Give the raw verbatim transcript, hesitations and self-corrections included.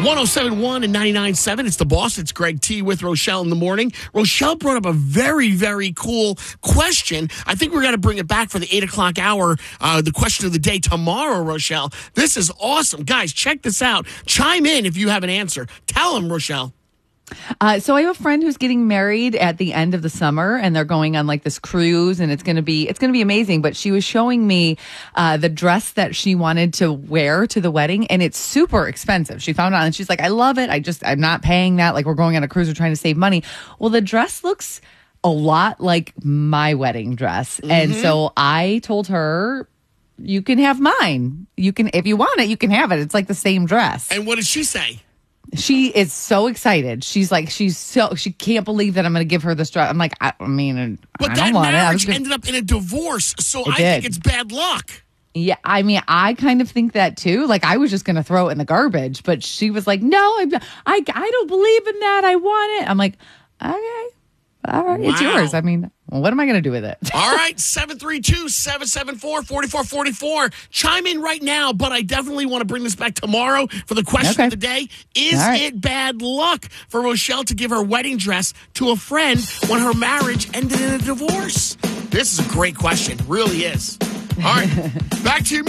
one oh seven point one and ninety-nine point seven. It's The Boss. It's Greg T with Rochelle in the morning. Rochelle brought up a very, very cool question. I think we're going to bring it back for the eight o'clock hour, uh, the question of the day tomorrow, Rochelle. This is awesome. Guys, check this out. Chime in if you have an answer. Tell them, Rochelle. Uh, so I have a friend who's getting married at the end of the summer, and they're going on like this cruise, and it's going to be it's going to be amazing. But she was showing me uh, the dress that she wanted to wear to the wedding, and it's super expensive. She found out, and she's like, "I love it. I just I'm not paying that. Like we're going on a cruise, we're trying to save money." Well, the dress looks a lot like my wedding dress, mm-hmm. and so I told her, "You can have mine. You can if you want it. You can have it. It's like the same dress." And what did she say? She is so excited. She's like, she's so, she can't believe that I'm going to give her this dress. I'm like, I, I mean, but I that don't want marriage it. Gonna... ended up in a divorce, so it I did. think it's bad luck. Yeah, I mean, I kind of think that too. Like, I was just going to throw it in the garbage, but she was like, no, I, I, I don't believe in that. I want it. I'm like, okay, all right, wow. It's yours. I mean, what am I going to do with it? All right, seven three two, seven seven four, four four four four. Chime in right now, but I definitely want to bring this back tomorrow for the question okay. of the day. Is right. it bad luck for Rochelle to give her wedding dress to a friend when her marriage ended in a divorce? This is a great question. Really is. All right, back to your music.